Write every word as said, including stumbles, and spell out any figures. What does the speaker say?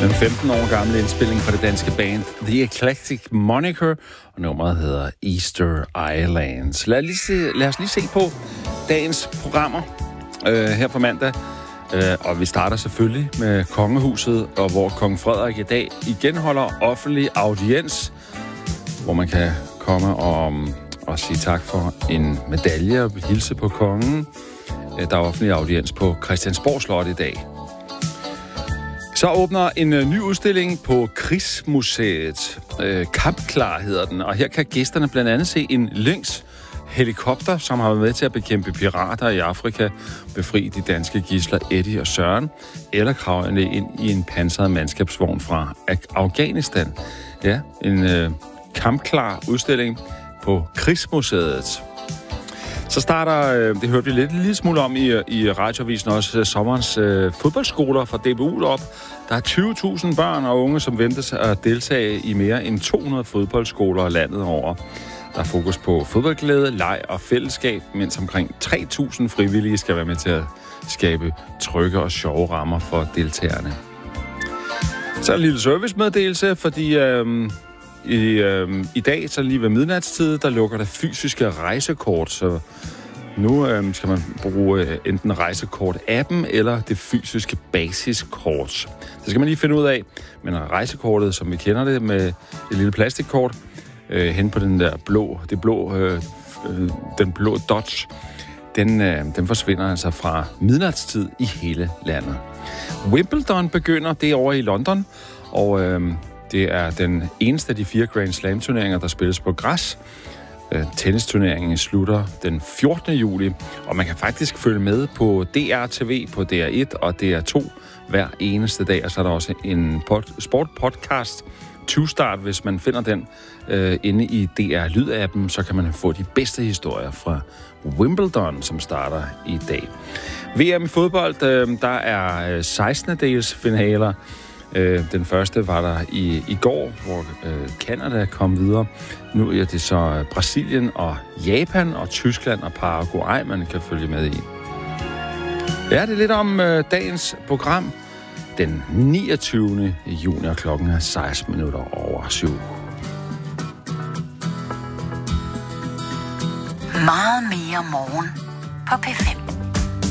Den femten år gamle indspilling fra det danske band The Eclectic Moniker, og nummeret hedder Easter Islands. Lad, lige se, lad os lige se på dagens programmer øh, her på mandag. Øh, og vi starter selvfølgelig med Kongehuset, og hvor kong Frederik i dag igen holder offentlig audiens, hvor man kan komme og, og sige tak for en medalje og hilse på kongen. Der er offentlig audiens på Christiansborg Slot i dag. Så åbner en uh, ny udstilling på Krigsmuseet. Uh, Kampklar hedder den, og her kan gæsterne blandt andet se en Lynx helikopter, som har været med til at bekæmpe pirater i Afrika, befri de danske gidsler Eddie og Søren, eller kravle ind i en pansret mandskabsvogn fra Afghanistan. Ja, en uh, kampklar udstilling på Krigsmuseet. Så starter, det hørte vi lidt en lille smule om i, i radioavisen også, sommerens øh, fodboldskoler fra D B U op. Der er tyve tusind børn og unge, som ventes at deltage i mere end to hundrede fodboldskoler landet over. Der er fokus på fodboldglæde, leg og fællesskab, mens omkring tre tusind frivillige skal være med til at skabe trygge og sjove rammer for deltagerne. Så er en lille servicemeddelelse, fordi øh, i, øh, i dag, så lige ved midnatstid, der lukker der fysiske rejsekort, så nu øh, skal man bruge øh, enten rejsekort-appen eller det fysiske basiskort. Det skal man lige finde ud af, men rejsekortet, som vi kender det med et lille plastikkort, øh, hen på den der blå, det blå, øh, øh, den blå Dodge, den, øh, den forsvinder altså fra midnatstid i hele landet. Wimbledon begynder, det over i London, og øh, det er den eneste af de fire Grand Slam-turneringer, der spilles på græs. Tennisturneringen slutter den fjortende juli, og man kan faktisk følge med på D R T V, på D R et og D R to hver eneste dag, og så er der også en pod- sportpodcast, tyve-start, hvis man finder den øh, inde i D R Lyd-appen, så kan man få de bedste historier fra Wimbledon, som starter i dag. V M i fodbold, øh, der er sekstende-dels finaler. Den første var der i, i går, hvor øh, Canada kom videre. Nu er det så Brasilien og Japan og Tyskland og Paraguay, man kan følge med i. Ja, det er lidt om øh, dagens program. Den niogtyvende juni, og klokken er seksten minutter over syv. Meget mere morgen på P fem.